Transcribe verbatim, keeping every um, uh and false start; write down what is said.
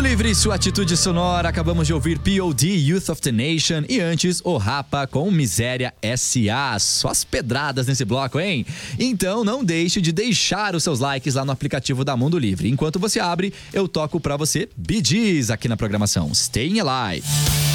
Livre, sua atitude sonora. Acabamos de ouvir P O D, Youth of the Nation. E antes, O Rapa com Miséria S A. Só as pedradas nesse bloco, hein? Então não deixe de deixar os seus likes lá no aplicativo da Mundo Livre. Enquanto você abre, eu toco pra você Bee Gees aqui na programação Staying Alive.